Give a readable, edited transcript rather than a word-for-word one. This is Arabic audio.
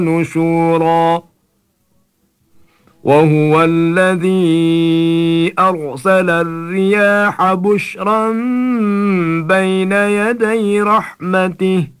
نشورا وهو الذي أرسل الرياح بشرا بين يدي رحمته